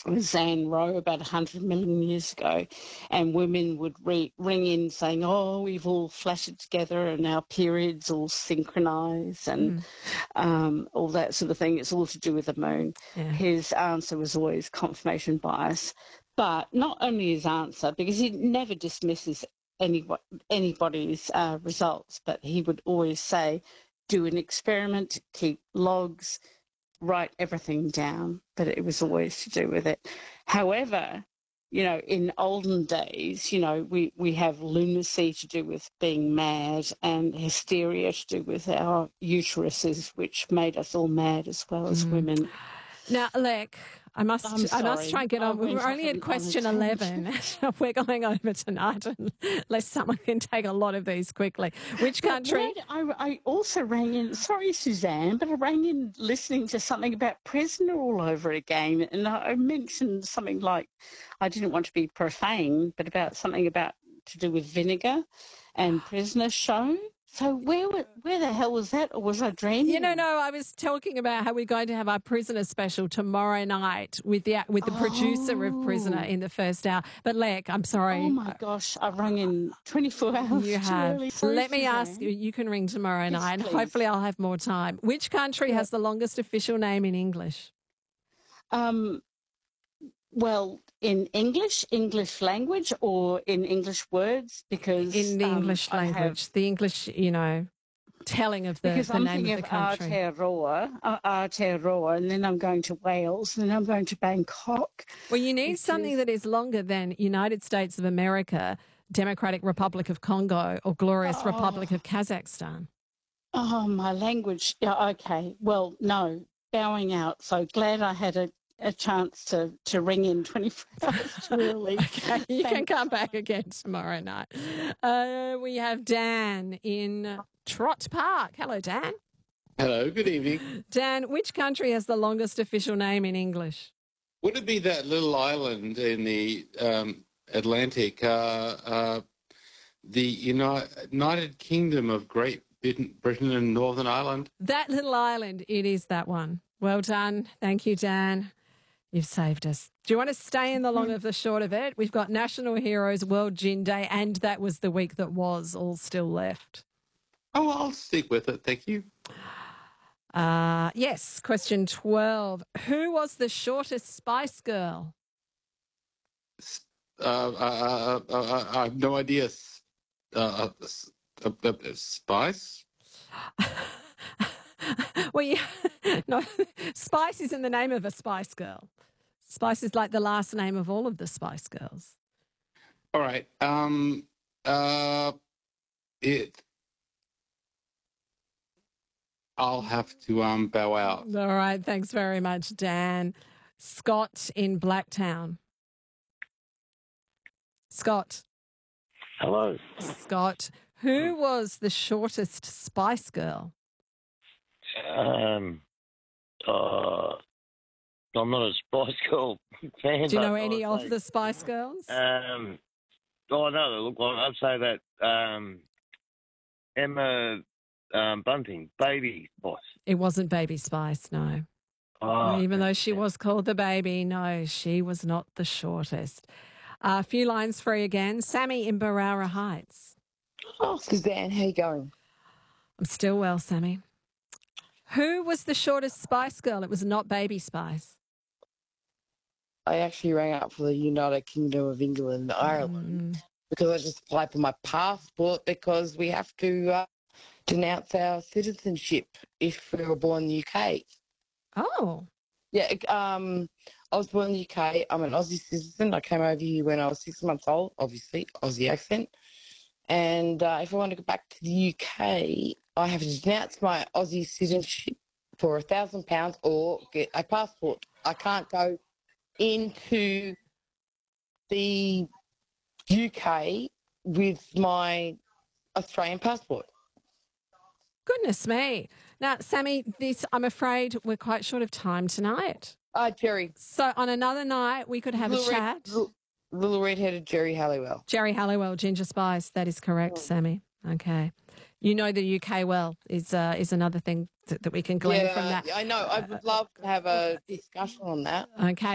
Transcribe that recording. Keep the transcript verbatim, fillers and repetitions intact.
Zan Rowe about one hundred million years ago, and women would re- ring in saying, oh, we've all flattered together and our periods all synchronise and Mm. um, all that sort of thing. It's all to do with the moon. Yeah. His answer was always confirmation bias, but not only his answer, because he never dismisses any, anybody's uh, results, but he would always say, do an experiment, keep logs, write everything down, but it was always to do with it. However, you know, in olden days, you know, we, we have lunacy to do with being mad and hysteria to do with our uteruses, which made us all mad as well as Mm. women. Now, Lek, I must I'm I must sorry. try and get I on. We're went only off at on- question on a eleven. We're going over tonight, unless someone can take a lot of these quickly. Which But country? I, I also rang in, sorry, Suzanne, but I rang in listening to something about prisoner all over again. And I, I mentioned something like, I didn't want to be profane, but about something about to do with vinegar and prisoner show. So where where the hell was that, or was I dreaming? You know, no, I was talking about how we're going to have our prisoner special tomorrow night with the with the oh. producer of Prisoner in the first hour. But Lek, I'm sorry. Oh my gosh, I rang in twenty-four hours You too have. early. Sorry, Let me Suzanne. ask you, you can ring tomorrow Yes, night. please. Hopefully I'll have more time. Which country Yeah. has the longest official name in English? Um, well, in English, English language, or in English words, because In the um, English I language, have, the English, you know, telling of the, because the I'm name thinking of of the country. Aotearoa, uh, Aotearoa, and then I'm going to Wales, and then I'm going to Bangkok. Well, you need because... something that is longer than United States of America, Democratic Republic of Congo, or Glorious oh. Republic of Kazakhstan. Oh, my language. Yeah, okay. Well, no, bowing out. So glad I had a, a chance to, to ring in twenty-four hours too early. Okay, you Thanks. can come back again tomorrow night. Uh, we have Dan in Trott Park. Hello, Dan. Hello, good evening. Dan, which country has the longest official name in English? Would it be that little island in the um, Atlantic, uh, uh, the Uni- United Kingdom of Great Britain, Britain and Northern Ireland? That little island, it is that one. Well done. Thank you, Dan. You've saved us. Do you want to stay in the long of the short of it? We've got National Heroes, World Gin Day, and that was the week that was all still left. Oh, I'll stick with it. Thank you. Uh, yes, question twelve. Who was the shortest Spice Girl? Uh, uh, uh, uh, I have no idea. Uh, uh, uh, uh, Spice? Well, yeah, no, Spice isn't the name of a Spice Girl. Spice is like the last name of all of the Spice Girls. All right. Um, uh, it. I'll have to um bow out. All right. Thanks very much, Dan. Scott in Blacktown. Scott. Hello. Scott. Who was the shortest Spice Girl? Um, uh, I'm not a Spice Girl fan. Do you know but any I'd of say- the Spice Girls? Um, oh, no, they look like, I'd say that um, Emma um, Bunting, Baby Spice. It wasn't Baby Spice, no. Oh, Even though she was called the baby, no, she was not the shortest. Uh, a few lines free again. Sammy in Barara Heights. Oh, Suzanne, how you going? I'm still well, Sammy. Who was the shortest Spice Girl? It was not Baby Spice. I actually rang up for the United Kingdom of England and Ireland Mm. because I just applied for my passport because we have to uh, denounce our citizenship if we were born in the U K. Oh. Yeah, um, I was born in the U K. I'm an Aussie citizen. I came over here when I was six months old, obviously, Aussie accent. And uh, if I want to go back to the U K, I have to denounce my Aussie citizenship for a thousand pounds or get a passport. I can't go into the U K with my Australian passport. Goodness me. Now, Sammy, this, I'm afraid we're quite short of time tonight. Uh, Jerry. So on another night, we could have little a red, chat. Little, little red-headed Jerry Halliwell. Jerry Halliwell, Ginger Spice. That is correct, Mm. Sammy. Okay. You know the U K well is uh, is another thing that, that we can glean yeah, from that. I know. I would love to have a discussion on that. Okay.